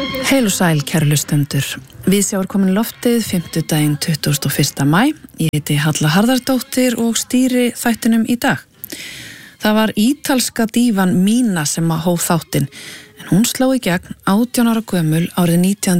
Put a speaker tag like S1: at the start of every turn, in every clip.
S1: Heil og sæl, kæru hlustendur. Vísjá komin í loftið 50. 21. maí. Ég heiti Halla Harðardóttir og stýri þættinum í dag. Það var ítalska dívan Mina sem hóf þáttinn, en hún sló í gegn 18 ára gömul árið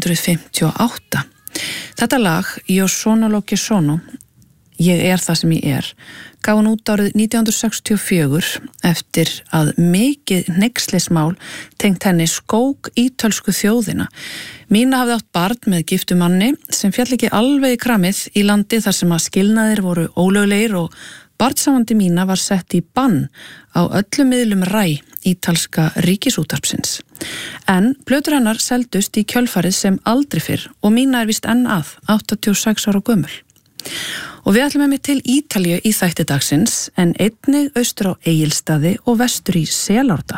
S1: 1958. Þetta lag, Io sono lo che sono, Ég það sem ég gaf hún út árið 1964 eftir að mikið hneykslismál tengt henni skók ítölsku þjóðina. Mina hafði átt barn með giftu manni sem féll ekki alveg í kramið í landi þar sem að skilnaðir voru ólöglegir og barnsamandi Mina var sett í bann á öllum miðlum RAI, ítalska ríkisútvarpsins. En plötur hennar seldust í kjölfarið sem aldrei fyrr og Mina víst enn 86 ára gömul. Og við ætlum með til Ítalíu í þætti dagsins, en einnig austur á Egilsstaði og vestur í Selárdal.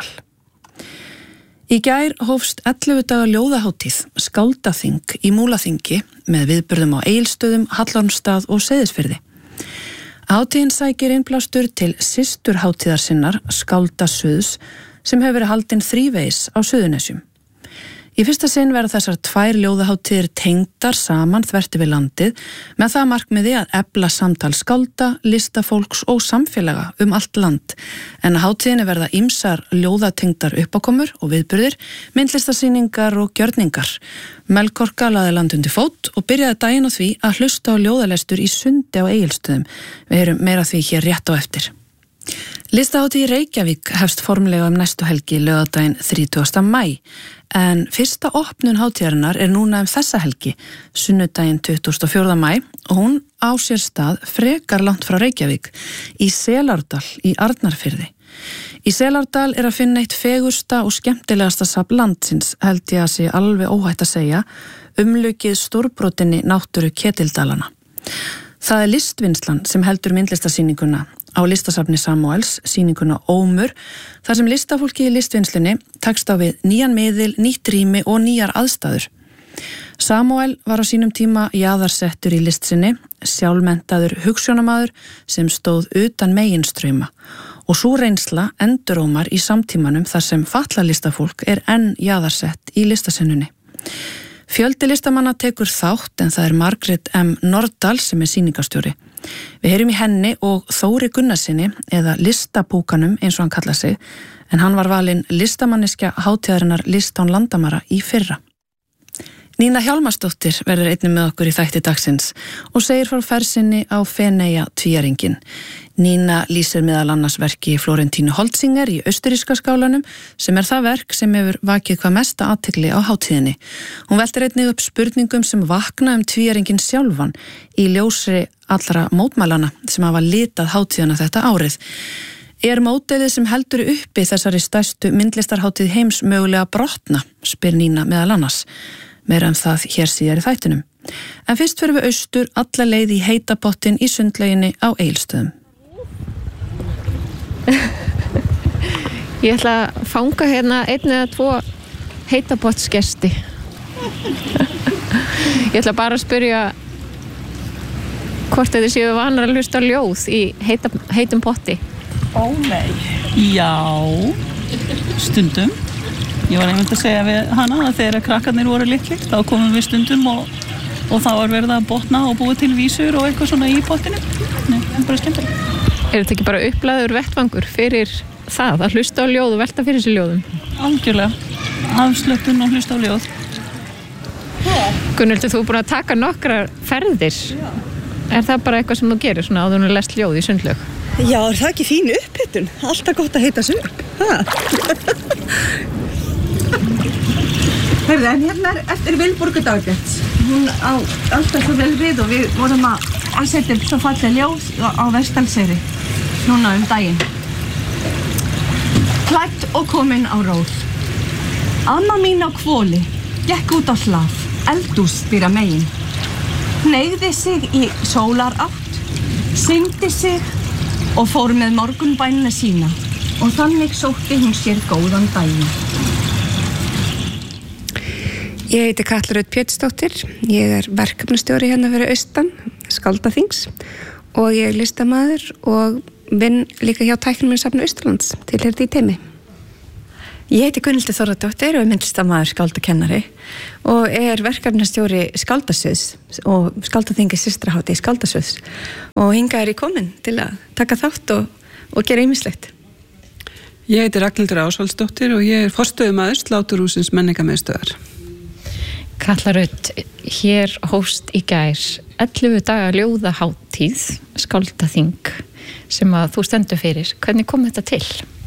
S1: Í gær hófst 11 daga ljóðahátíð, skáldaþing í Múlaþingi með viðburðum á Egilsstöðum, Hallormsstað og Seyðisfirði. Hátíðin sækir innblástur til systurhátíðar sinnar, Skáldasuðs, sem hefur verið haldin þrívegis á Suðurnesjum. Í fyrsta sinn verða þessar 2 ljóðahátíðir tengdar saman þvert yfir landið með það markmiði að efla samtal skálda, listafólks og samfélaga allt land. En á hátíðinni verða ýmsar ljóðatengdar uppákomur og viðburðir, myndlistasýningar og gjörningar. Melkorka laði land undir fót og byrjaði daginn á því að hlusta á ljóðalestur í Sundi á Egilsstöðum. Við heyrum meira því hér rétt á eftir. Listahátíð í Reykjavík hefst formlega næstu helgi laugardaginn 30. maí, en fyrsta opnun hátíðarinnar núna þessa helgi, sunnudaginn 24. maí, og hún á sér stað frekar langt frá Reykjavík, í Selárdal í Arnarfirði. Í Selárdal að finna eitt fegursta og skemmtilegasta safn landsins, held ég að sé alveg óhætt að segja, umlukið stórbrotinni náttúru Ketildalana. Það listvinnslan sem heldur myndlistasýninguna á listasafni Samúels, sýninguna Ómur, þar sem listafólki í listvinnslunni takst á við nýjan miðil, nýtt rými og nýjar aðstæður. Samúel var á sínum tíma jaðarsettur í listsinni, sjálfmenntaður hugsjónamaður sem stóð utan meginstrauma og sú reynsla endurómar í samtímanum þar sem fatlalistafólk enn jaðarsett í listasinnunni. Fjöldi listamanna tekur þátt, en það Margrét M. Nordahl sem sýningarstjóri. Við heyrum í henni og Þóri Gunnarsinni, eða listapúkanum eins og hann kallar sig, en hann var valinn listamanneskja hátíðarinnar List án landamæra í fyrra. Nína Hjálmarsdóttir verður einnig með okkur í þætti dagsins og segir frá ferð sinni á Feneyja tvíæringinn. Nína lýsir meðal annars verki Florentínu Holtzinger í Austuríska skálanum, sem það verk sem hefur vakið hvað mesta athygli á hátíðinni. Hún veltir einnig upp spurningum sem vakna tvíæringinn sjálfan í ljósi allra mótmælana sem hafa litað hátíðina þetta árið. Módelið sem heldur uppi þessari stærstu myndlistarhátíð heims mögulega brotna, spyr Nína meðal annars. Meira það hér síðar í þættinum. En fyrst fyrir við austur alla leið í heitapottin í sundlauginni á Egilsstöðum.
S2: Ég ætla að fanga hérna 1 eða 2 heitapottsgesti. Ég ætla bara að spyrja hvort þið séu vanar að hlusta á ljóð í heitum potti.
S3: Ó nei. Já, stundum. Ég var einmitt að segja við hana að þegar krakkarnir voru litlir, þá komum við stundum og þá var verið að botna og búið til vísur og eitthvað svona í pottinu. Nei, það bara skemmtilegt.
S2: Þetta ekki bara upplagður vettvangur fyrir það að hlusta á ljóð og velta fyrir sér ljóðum?
S3: Algjörlega. Afslöppun og hlusta á ljóð.
S2: Gunnhildur, þú búin að taka nokkrar ferðir. Já. Það bara eitthvað sem þú gerir svona áður en lest ljóð í sundlaug?
S4: Já, það ekki fín upphittun? Alltaf gott að heita sig upp. Heyrðu, en hérna eftir Vilborgu Dagbjarts. Hún á alltaf svo vel við og við vorum að setja upp svo falleg ljóð á Vestalseyri núna daginn. Klædd og komin á ról. Amma mín á Hvoli gekk út á hlað, eldhús býra megin. Hneigði sig í sólarátt, syngdi sig og fór með morgunbænina sína og þannig sótti hún sér góðan daginn.
S5: Ég heiti Katla Rut Pétursdóttir, ég verkefnastjóri hérna fyrir austan, Skáldaþings, og ég listamaður og vinn líka hjá Tækniminjasafni Austurlands, tilheyrði í teymi.
S6: Ég heiti Gunnhildur Þórðardóttir og er myndlistarmaður, skáldakennari og er verkefnastjóri Skáldasviðs og Skáldaþingi systrahátíð Skáldasviðs og hingað er ég komin til að taka þátt og gera ýmislegt.
S7: Ég heiti Ragnhildur Ásvaldsdóttir og ég er forstöðumaður Sláturhússins menningarmiðstöðvar.
S2: Katla Rut, hér hófst í gær 11 daga ljóðahátíð Skáldaþing sem að þú stendur fyrir. Hvernig kom þetta til?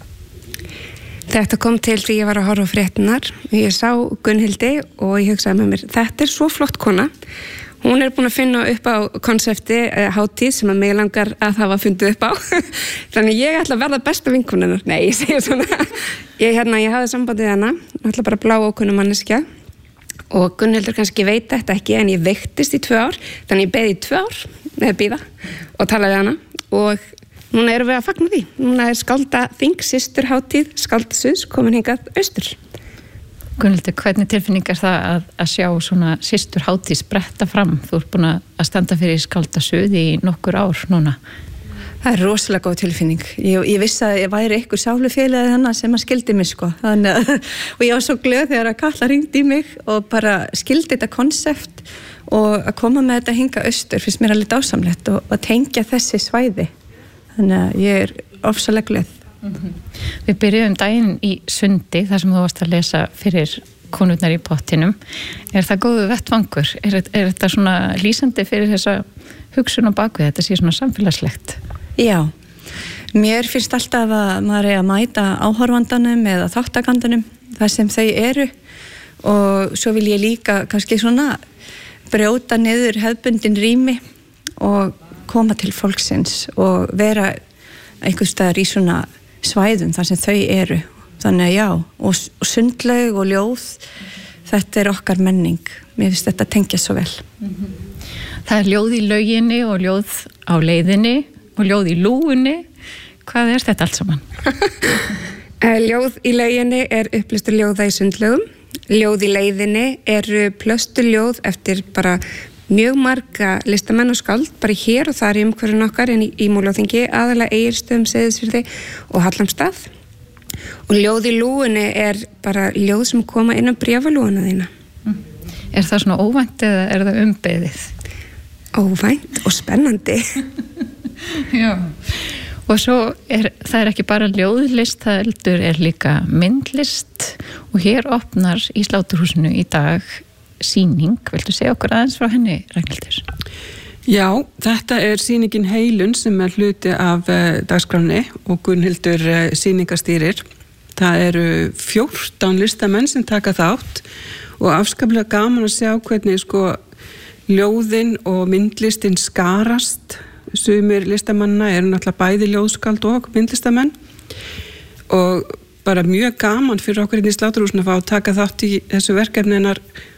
S5: Þetta kom til því ég var að horfa á fréttinar. Ég sá Gunnhildi og ég hugsaði með mér, þetta er svo flott kona. Hún er búin að finna upp á konsepti hátíð sem að mig langar að hafa fundið upp á. Þannig ég ætla að verða besta vinkonunnar. Nei, ég segi svona. Ég hafði sambandið hana, ætla bara blá ókunna manneskja. Og Gunnhildur kannski veit þetta ekki en ég veiktist í 2 ár. Þannig ég beið í 2 ár með að bíða og talaði hana og núna erum við að fagna því. Núna er Skáldaþing systurhátíð Skáldasviðs komin hingað austur.
S2: Gunnhildur, hvernig tilfinning er það að sjá svona systurhátíð spretta fram? Þú ert búin að standa fyrir Skáldasvið í nokkur ár núna.
S6: Það er rosalega góð tilfinning. Ég vissi að ég væri ykkur sálufélagi þannig sem að skildi mig sko. Og ég var svo glöð þegar að Katla hringdi í mig og bara skildi þetta konsept og að koma með þetta hinga austur finnst mér alveg dásamlegt og að tengja þessi svæði. Þannig að ég er ofsalega glöð.
S2: Við byrjuðum daginn í Sundi þar sem þú varst að lesa fyrir konurnar í pottinum. Er það góðu vettvangur? Er þetta svona lýsandi fyrir þessa hugsun á bakvið? Þetta sé svona samfélagslegt?
S6: Já, mér finnst alltaf að maður er að mæta áhorfandanum eða þáttakandunum þar sem þau eru og svo vil ég líka kannski svona brjóta niður hefðbundin rými og koma til fólksins og vera einhvers staðar í svona svæðum þar sem þau eru. Þannig að já, og sundlaug og ljóð, þetta er okkar menning. Mér finnst þetta tengja svo vel.
S2: Það er ljóð í lauginni og ljóð á leiðinni og ljóð í lúgunni. Hvað er þetta allt saman?
S5: Ljóð í lauginni er upplýstur ljóða í sundlaugum. Ljóð í leiðinni eru plöstu ljóð eftir bara mjög marga listamenn og skáld, bara hér og þar í umhverfinu okkar en í Múlaþingi, aðalega Egilsstöðum, Seyðisfirði og Hallormsstað. Og ljóð í lúgunni er bara ljóð sem koma inn á bréfalúguna þína.
S2: Er það svona óvænt eða er það umbeðið?
S5: Óvænt og spennandi.
S2: Já. Og svo það er ekki bara ljóðlist, það er líka myndlist og hér opnar í Sláturhúsinu í dag sýning. Viltu segja okkur aðeins frá henni, Ragnhildur?
S7: Já, þetta er sýningin Heilun sem er hluti af dagskráni og Gunnhildur sýningastýrir. Það eru 14 listamenn sem taka þátt og afskaplega gaman að sjá hvernig ljóðin og myndlistin skarast. Sumir listamanna eru náttúrulega bæði ljóðskáld og myndlistamenn og bara mjög gaman fyrir okkur í Sláturhúsinu að fá að taka þátt í þessu verkefni hennar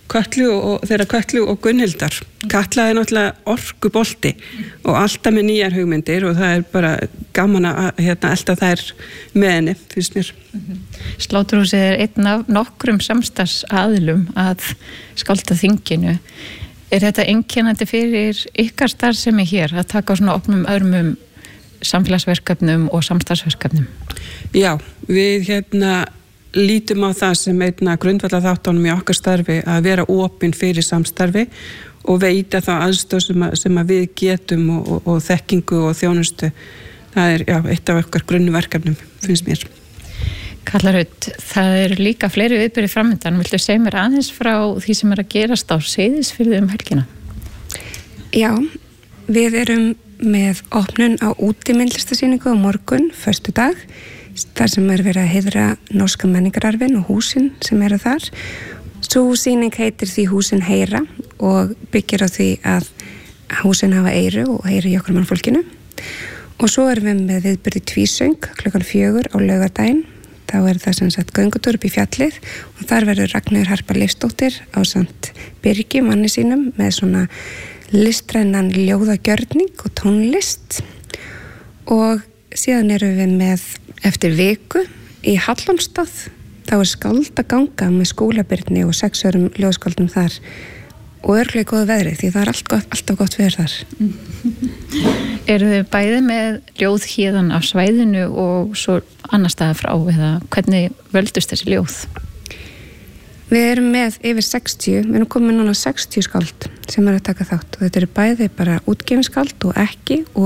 S7: Kötlu og Gunnhildar. Katla er náttúrulega orkubolti og alltaf með nýjar hugmyndir og það er bara gaman að elta þær með henni, finnst mér.
S2: Sláturhúsið er einn af nokkrum samstarfsaðilum að Skáldaþinginu. Er þetta einkennandi fyrir ykkar starfsemi hér að taka á svona opnum örmum samfélagsverkefnum og samstarfsverkefnum?
S7: Já, við lítum á það sem einna grundvallarþáttunum í okkar starfi að vera opin fyrir samstarfi og veita þá aðstoð sem að við getum og þekkingu og þjónustu. Það er eitt af okkar grunnverkefnum, finnst mér.
S2: Katla Rut, það eru líka fleiri viðburðir framundan. Viltu segja mér aðeins frá því sem er að gerast á Seyðisfirði helgina?
S5: Já, við erum með opnun á útimyndlistasýningu á morgun, föstudag, þar sem er verið að heiðra norska menningararfinn og húsin sem eru þar. Sú sýning heitir því Húsin heyra og byggir á því að húsin hafa eyru og heyri í okkar mannfólkinu. Og svo erum við með viðburði tvísöng klukkan 4 á laugardaginn. Þá er það sem sagt göngutúr upp í fjallið og þar verður Ragnheiður Harpa Leifsdóttir ásamt Birgi, manni sínum, með svona listrænan ljóðagjörning og tónlist. Og síðan erum við með eftir viku í Hallormsstað. Þá er skáldaganga með Skúlabirni og 6 öðrum ljóðskáldum þar og örglega góðu veðri því það er alltaf gott veður þar.
S2: Eru þið bæði með ljóð hérðan af svæðinu og svo annar staðar frá eða hvernig völdust þessi ljóð?
S5: Við erum með yfir 60, við erum komin núna 60 skáld sem eru að taka þátt og þetta eru bæði bara útgefin skáld og ekki og